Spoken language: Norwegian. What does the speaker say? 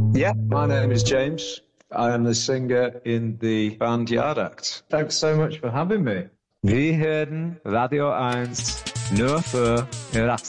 Yeah, my name is James. I am the singer in the band Yard Act. Thanks so much for having me. Wir hören Radio 1 nur für Erwachsene.